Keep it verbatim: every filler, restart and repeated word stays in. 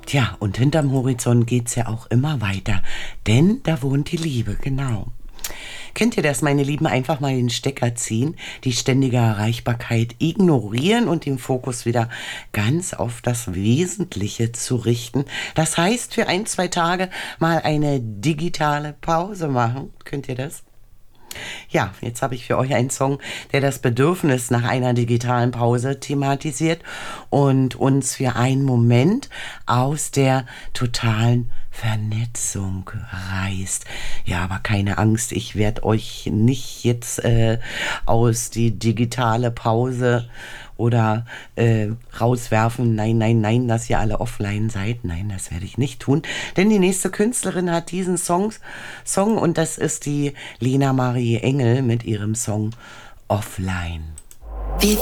Tja, und hinterm Horizont geht's ja auch immer weiter, denn da wohnt die Liebe, genau. Kennt ihr das, meine Lieben? Einfach mal den Stecker ziehen, die ständige Erreichbarkeit ignorieren und den Fokus wieder ganz auf das Wesentliche zu richten. Das heißt, für ein, zwei Tage mal eine digitale Pause machen. Könnt ihr das? Ja, jetzt habe ich für euch einen Song, der das Bedürfnis nach einer digitalen Pause thematisiert und uns für einen Moment aus der totalen Vernetzung reißt. Ja, aber keine Angst, ich werde euch nicht jetzt äh, aus die digitale Pause oder äh, rauswerfen, nein, nein, nein, dass ihr alle offline seid. Nein, das werde ich nicht tun. Denn die nächste Künstlerin hat diesen Song, Song und das ist die Lena Marie Engel mit ihrem Song Offline. Wir